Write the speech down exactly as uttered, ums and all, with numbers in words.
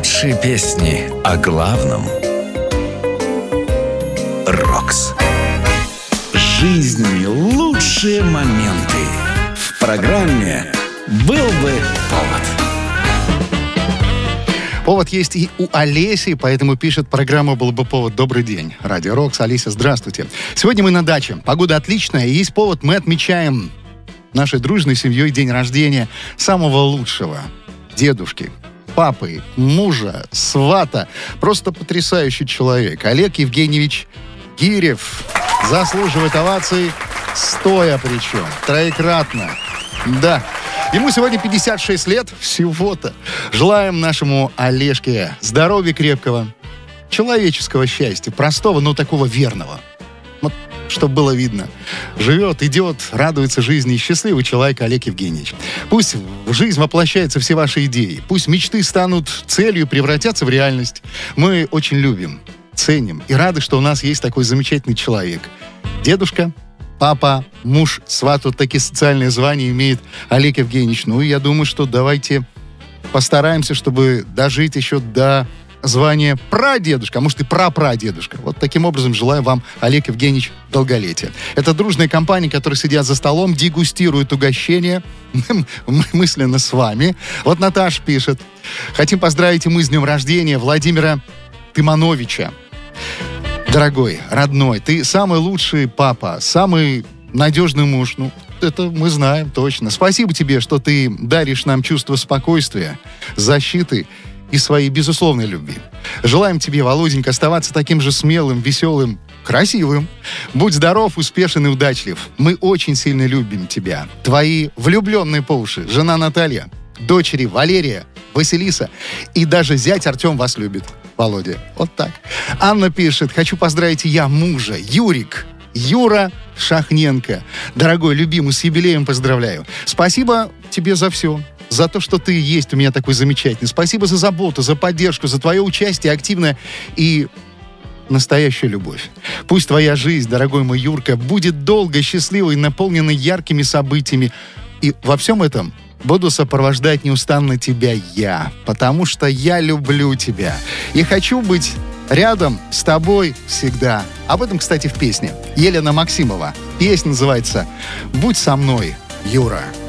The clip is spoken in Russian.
Лучшие песни о главном. Рокс. Жизни лучшие моменты. В программе «Был бы повод». Повод есть и у Олеси, поэтому пишет программу «Был бы повод». Добрый день. Радио Рокс. Олеся, здравствуйте. Сегодня мы на даче. Погода отличная, и есть повод. Мы отмечаем нашей дружной семьей день рождения самого лучшего дедушки, папы, мужа, свата. Просто потрясающий человек. Олег Евгеньевич Гирев заслуживает овации, стоя причем, троекратно. Да. Ему сегодня пятьдесят шесть лет всего-то. Желаем нашему Олежке здоровья крепкого, человеческого счастья, простого, но такого верного. Вот, чтобы было видно. Живет, идет, радуется жизни. Счастливый человек Олег Евгеньевич. Пусть в жизнь воплощаются все ваши идеи. Пусть мечты станут целью, превратятся в реальность. Мы очень любим, ценим и рады, что у нас есть такой замечательный человек. Дедушка, папа, муж, сват, вот такие социальные звания имеет Олег Евгеньевич. Ну, и я думаю, что давайте постараемся, чтобы дожить еще до звания прадедушка, а может и прапрадедушка. Вот таким образом желаю вам, Олег Евгеньевич, долголетия. Это дружная компания, которая сидят за столом, дегустирует угощения. Мы мысленно с вами. Вот Наташа пишет. Хотим поздравить и мы с днем рождения Владимира Тымановича. Дорогой, родной, ты самый лучший папа, самый надежный муж. Ну, это мы знаем точно. Спасибо тебе, что ты даришь нам чувство спокойствия, защиты и своей безусловной любви. Желаем тебе, Володенька, оставаться таким же смелым, веселым, красивым. Будь здоров, успешен и удачлив. Мы очень сильно любим тебя. Твои влюбленные по уши, жена Наталья, дочери Валерия, Василиса и даже зять Артем вас любит. Володя. Вот так. Анна пишет. Хочу поздравить и я мужа. Юрик. Юра Шахненко. Дорогой, любимый, с юбилеем поздравляю. Спасибо тебе за все. За то, что ты есть у меня такой замечательный. Спасибо за заботу, за поддержку, за твое участие активное и настоящую любовь. Пусть твоя жизнь, дорогой мой Юрка, будет долгой, счастливой, наполненной яркими событиями. И во всем этом буду сопровождать неустанно тебя я, потому что я люблю тебя. И хочу быть рядом с тобой всегда. Об этом, кстати, в песне. Елена Максимова. Песня называется «Будь со мной, Юра».